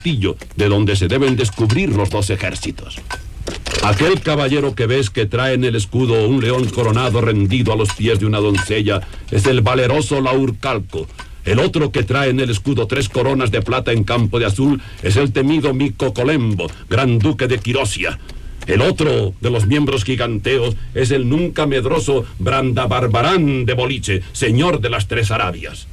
castillo, de donde se deben descubrir los dos ejércitos. Aquel caballero que ves que trae en el escudo un león coronado rendido a los pies de una doncella es el valeroso Laurcalco. El otro que trae en el escudo 3 coronas de plata en campo de azul es el temido Micocolembo, gran duque de Quirosia. El otro de los miembros giganteos es el nunca medroso Brandabarbarán de Boliche, señor de las 3 Arabias.